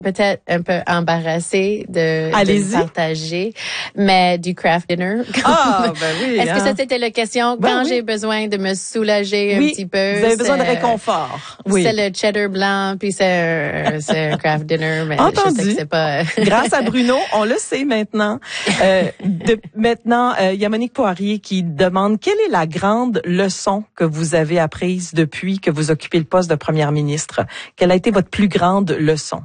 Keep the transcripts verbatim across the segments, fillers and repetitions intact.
peut-être un peu embarrassée de, de partager, mais du craft dinner. Ah, ben oui. Est-ce hein? que ça, c'était la question? Ben Quand oui. j'ai besoin de me soulager oui, un petit peu. Vous avez besoin de réconfort. Oui. C'est le cheddar blanc, puis c'est, c'est un craft dinner, mais Entendu. je sais que c'est pas... Grâce à Bruno, on le sait maintenant. Euh, de, maintenant, il euh, y a Monique Poirier qui demande quelle est la grande leçon que vous avez apprise depuis que vous occupez le poste de première ministre? Quelle a été votre plus grande leçon?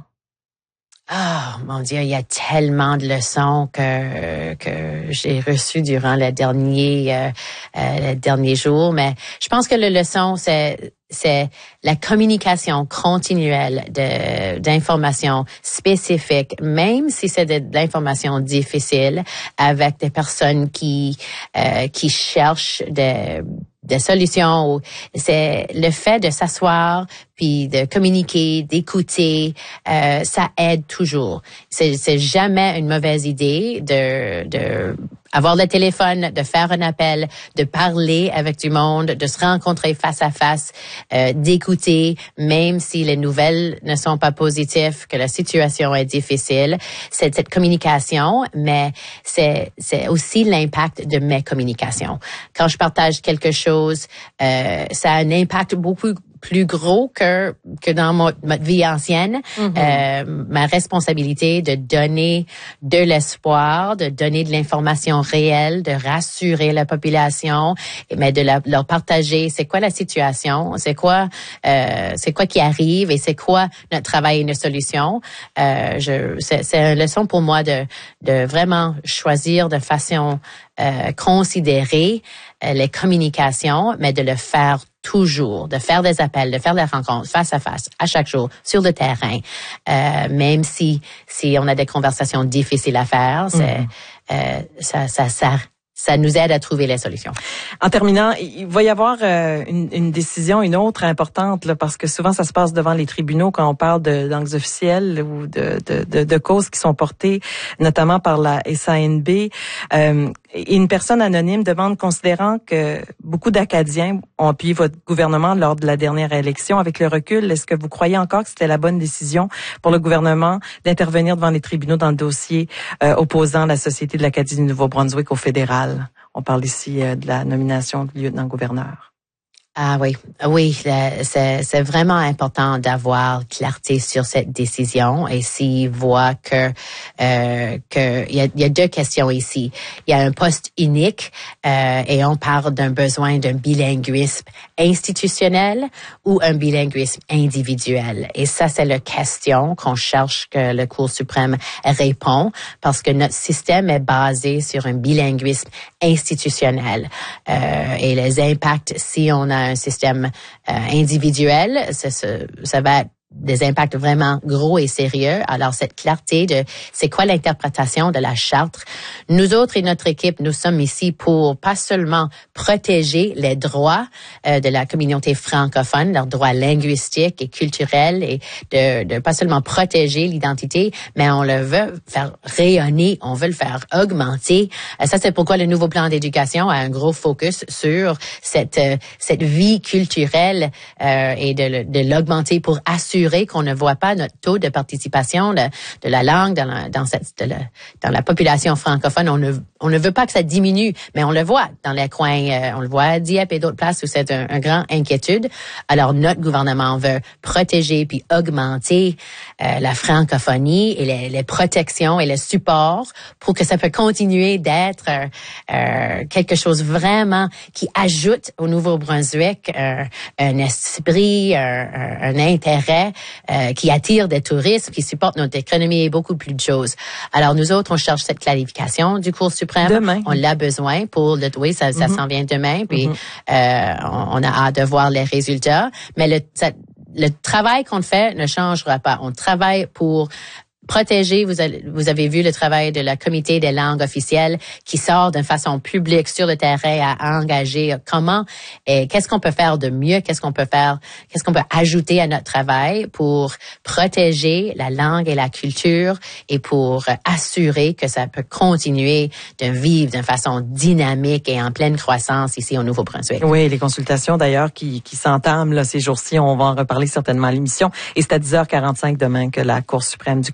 Ah, oh, mon Dieu, il y a tellement de leçons que que j'ai reçues durant les derniers euh, euh, les derniers jours, mais je pense que la leçon c'est c'est la communication continuelle de d'informations spécifiques, même si c'est de, de l'information difficile, avec des personnes qui euh, qui cherchent des des solutions. C'est le fait de s'asseoir puis de communiquer, d'écouter, euh, ça aide toujours. C'est, c'est jamais une mauvaise idée de, de avoir le téléphone, de faire un appel, de parler avec du monde, de se rencontrer face à face, euh, d'écouter, même si les nouvelles ne sont pas positives, que la situation est difficile. C'est cette communication, mais c'est, c'est aussi l'impact de mes communications. Quand je partage quelque chose, euh, ça a un impact beaucoup plus gros que que dans mon, ma vie ancienne. Mm-hmm. Euh, ma responsabilité de donner de l'espoir, de donner de l'information réelle, de rassurer la population, mais de la, leur partager c'est quoi la situation, c'est quoi euh, c'est quoi qui arrive et c'est quoi notre travail et nos solutions. Euh, je, c'est, c'est une leçon pour moi de de vraiment choisir de façon euh, considérée euh, les communications, mais de le faire toujours, de faire des appels, de faire des rencontres face à face, à chaque jour, sur le terrain, euh, même si si on a des conversations difficiles à faire, c'est mmh. euh, ça ça ça ça nous aide à trouver les solutions. En terminant, il va y avoir euh, une, une décision, une autre importante, là, parce que souvent ça se passe devant les tribunaux quand on parle de d'angles officiels ou de, de, de, de causes qui sont portées, notamment par la S A N B. Euh, une personne anonyme demande, considérant que beaucoup d'Acadiens ont appuyé votre gouvernement lors de la dernière élection, avec le recul, est-ce que vous croyez encore que c'était la bonne décision pour le gouvernement d'intervenir devant les tribunaux dans le dossier euh, opposant la Société de l'Acadie du Nouveau-Brunswick au fédéral? On parle ici euh, de la nomination du lieutenant-gouverneur. Ah oui, oui, c'est, c'est vraiment important d'avoir clarté sur cette décision. Et s'il voit que euh, que il y a, il y a deux questions ici. Il y a un poste unique euh, et on parle d'un besoin d'un bilinguisme institutionnel ou un bilinguisme individuel. Et ça, c'est la question qu'on cherche que le Cour suprême répond, parce que notre système est basé sur un bilinguisme institutionnel euh, et les impacts si on a un système euh, individuel, ça, ça, ça va être des impacts vraiment gros et sérieux. Alors, cette clarté de c'est quoi l'interprétation de la charte. Nous autres et notre équipe, nous sommes ici pour pas seulement protéger les droits euh, de la communauté francophone, leurs droits linguistiques et culturels, et de, de pas seulement protéger l'identité, mais on le veut faire rayonner, on veut le faire augmenter. Euh, ça, c'est pourquoi le nouveau plan d'éducation a un gros focus sur cette euh, cette vie culturelle euh, et de, de l'augmenter pour assurer qu'on ne voit pas notre taux de participation de, de la langue dans la, dans cette de la, dans la population francophone. On ne on ne veut pas que ça diminue, mais on le voit dans les coins, euh, on le voit à Dieppe et d'autres places où c'est un, un grand inquiétude. Alors notre gouvernement veut protéger puis augmenter euh, la francophonie et les, les protections et le support pour que ça peut continuer d'être euh, euh, quelque chose vraiment qui ajoute au Nouveau-Brunswick euh, un esprit, un, un, un intérêt Euh, qui attire des touristes, qui supporte notre économie et beaucoup plus de choses. Alors, nous autres, on cherche cette clarification du Cour suprême. Demain. On l'a besoin pour le... Oui, ça, ça mm-hmm. s'en vient demain, puis mm-hmm. euh, on, on a hâte de voir les résultats. Mais le, ça, le travail qu'on fait ne changera pas. On travaille pour protéger, vous avez, vous avez vu le travail de la comité des langues officielles qui sort d'une façon publique sur le terrain à engager comment et qu'est-ce qu'on peut faire de mieux, qu'est-ce qu'on peut faire, qu'est-ce qu'on peut ajouter à notre travail pour protéger la langue et la culture et pour assurer que ça peut continuer de vivre d'une façon dynamique et en pleine croissance ici au Nouveau-Brunswick. Oui, les consultations d'ailleurs qui, qui s'entament là, ces jours-ci, on va en reparler certainement à l'émission. Et c'est à dix heures quarante-cinq demain que la Cour suprême du Québec